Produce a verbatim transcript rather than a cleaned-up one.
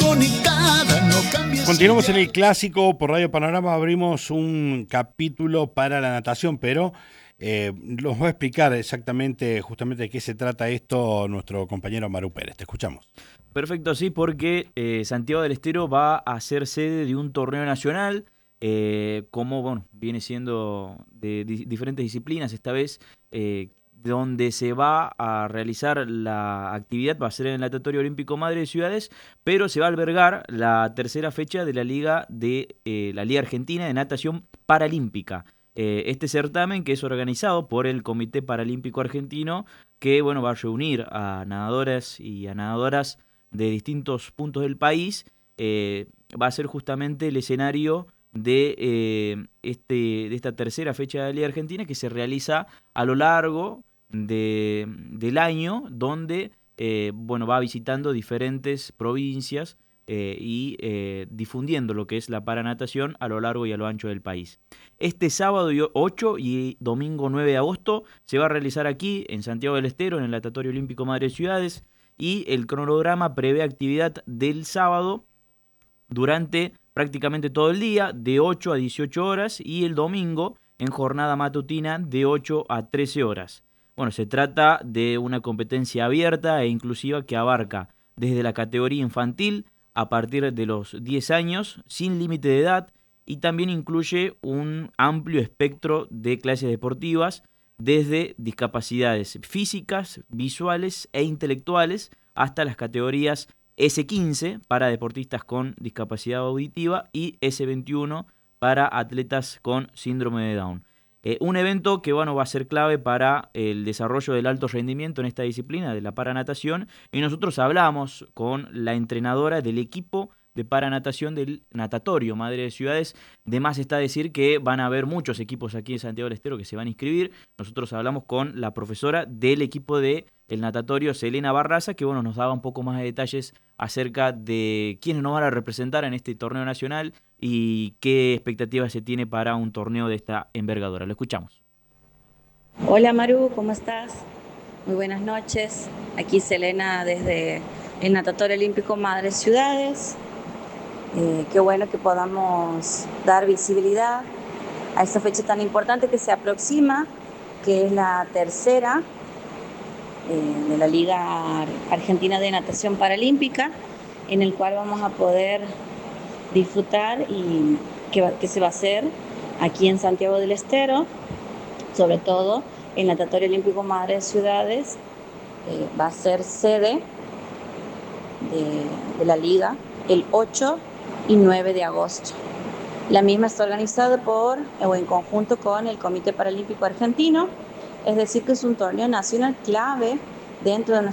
cronicada, no cambies. Continuamos en el clásico por Radio Panorama, abrimos un capítulo para la natación, pero eh, nos va a explicar exactamente, justamente de qué se trata esto nuestro compañero Maru Pérez. Te escuchamos. Perfecto, sí, porque eh, Santiago del Estero va a ser sede de un torneo nacional, eh, como bueno, viene siendo de di- diferentes disciplinas, esta vez eh, donde se va a realizar la actividad, va a ser en el Natatorio Olímpico Madre de Ciudades, pero se va a albergar la tercera fecha de la Liga de eh, la Liga Argentina de Natación Paralímpica. Eh, este certamen, que es organizado por el Comité Paralímpico Argentino, que bueno, va a reunir a nadadoras y a nadadoras de distintos puntos del país, eh, va a ser justamente el escenario de, eh, este, de esta tercera fecha de la Liga Argentina, que se realiza a lo largo de, del año, donde eh, bueno, va visitando diferentes provincias eh, y eh, difundiendo lo que es la paranatación a lo largo y a lo ancho del país. Este sábado ocho y domingo nueve de agosto se va a realizar aquí en Santiago del Estero, en el Natatorio Olímpico Madre de Ciudades, y el cronograma prevé actividad del sábado durante prácticamente todo el día, de ocho a dieciocho horas, y el domingo en jornada matutina de ocho a trece horas. Bueno, se trata de una competencia abierta e inclusiva que abarca desde la categoría infantil a partir de los diez años, sin límite de edad, y también incluye un amplio espectro de clases deportivas, desde discapacidades físicas, visuales e intelectuales hasta las categorías ese quince para deportistas con discapacidad auditiva y ese veintiuno para atletas con síndrome de Down. Eh, un evento que bueno, va a ser clave para el desarrollo del alto rendimiento en esta disciplina de la paranatación, y nosotros hablamos con la entrenadora del equipo de paranatación del Natatorio Madre de Ciudades. De más está decir que van a haber muchos equipos aquí en Santiago del Estero que se van a inscribir. Nosotros hablamos con la profesora del equipo de el Natatorio, Selena Barraza, que bueno, nos daba un poco más de detalles acerca de quiénes nos van a representar en este torneo nacional y qué expectativas se tiene para un torneo de esta envergadura. Lo escuchamos. Hola Maru, ¿cómo estás? Muy buenas noches. Aquí Selena desde el Natatorio Olímpico Madre Ciudades. Eh, qué bueno que podamos dar visibilidad a esta fecha tan importante que se aproxima, que es la tercera eh, de la Liga Argentina de Natación Paralímpica, en el cual vamos a poder disfrutar y que, que se va a hacer aquí en Santiago del Estero, sobre todo el Natatorio Olímpico Madre de Ciudades. Eh, va a ser sede de, de la Liga el ocho y nueve de agosto. La misma está organizada por o en conjunto con el Comité Paralímpico Argentino, es decir que es un torneo nacional clave dentro de nuestra